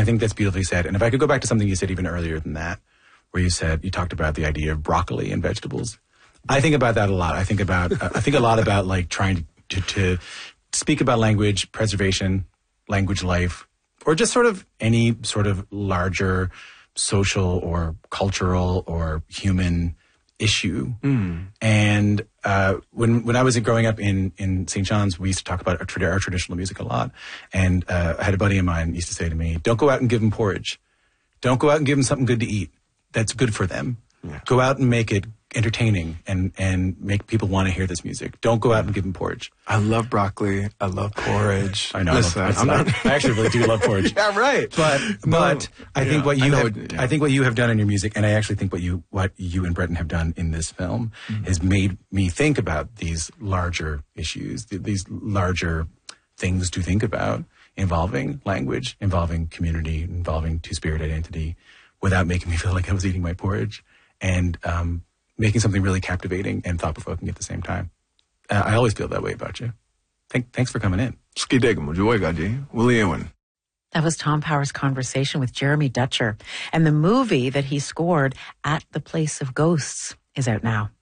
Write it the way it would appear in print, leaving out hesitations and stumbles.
I think that's beautifully said. And if I could go back to something you said even earlier than that, where you talked about the idea of broccoli and vegetables. I think about that a lot. I think a lot about like trying to speak about language preservation, language life, or just sort of any sort of larger social or cultural or human issue. And when I was growing up in St. John's, we used to talk about our traditional music a lot. And I had a buddy of mine used to say to me, don't go out and give them porridge. Don't go out and give them something good to eat that's good for them. Yeah. Go out and make it entertaining and make people want to hear this music. Don't go out and give them porridge. I love broccoli. I love porridge. I know. I actually really do love porridge. Yeah, right. But I think what you have done in your music, and I actually think what you and Bretton have done in this film has made me think about these larger issues, these larger things to think about involving language, involving community, involving two-spirit identity, without making me feel like I was eating my porridge, and making something really captivating and thought-provoking at the same time. I always feel that way about you. Thanks for coming in. That was Tom Power's conversation with Jeremy Dutcher. And the movie that he scored, At the Place of Ghosts, is out now.